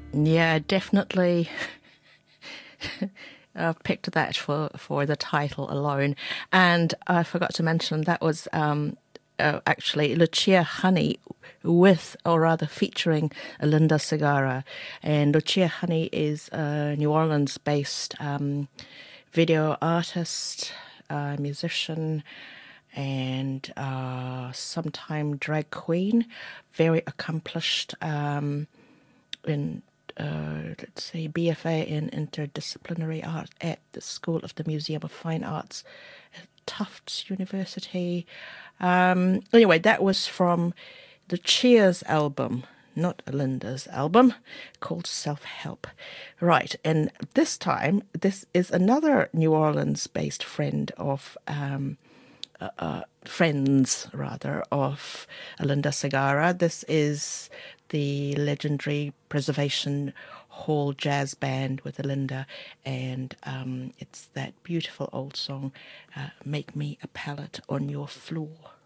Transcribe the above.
Yeah, definitely. I've picked that for the title alone. And I forgot to mention that was actually Lucia Honey with, or rather featuring, Linda Segarra. And Lucia Honey is a New Orleans based video artist, musician, and sometime drag queen. Very accomplished in let's say BFA in interdisciplinary art at the School of the Museum of Fine Arts at Tufts University. Anyway, that was from the Cheers album, not Linda's album, called Self Help. Right, and this time, this is another New Orleans based friends rather of Linda Segarra. This is the legendary Preservation Hall Jazz Band with Linda, and it's that beautiful old song, "Make Me a Pallet on Your Floor."